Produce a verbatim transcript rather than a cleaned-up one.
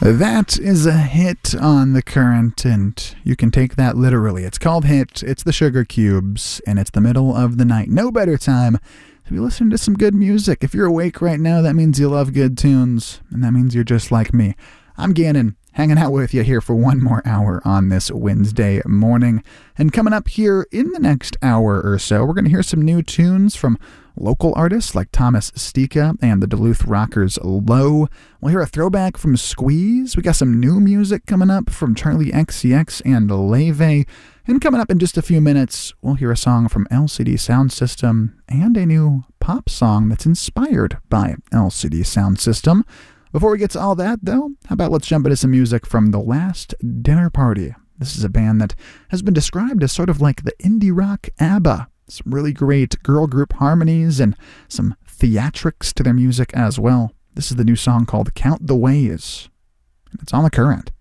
That is a hit on the Current, and you can take that literally. It's called Hit, it's the Sugar Cubes, and it's the middle of the night. No better time to be listening to some good music. If you're awake right now, that means you love good tunes, and that means you're just like me. I'm Gannon, hanging out with you here for one more hour on this Wednesday morning. And coming up here in the next hour or so, we're going to hear some new tunes from local artists like Thomas Stika and the Duluth Rockers Low. We'll hear a throwback from Squeeze. We got some new music coming up from Charlie X C X and Leve. And coming up in just a few minutes, we'll hear a song from L C D Sound System and a new pop song that's inspired by L C D Sound System. Before we get to all that, though, how about let's jump into some music from The Last Dinner Party. This is a band that has been described as sort of like the indie rock ABBA. Some really great girl group harmonies and some theatrics to their music as well. This is the new song called Count the Ways, and it's on The Current.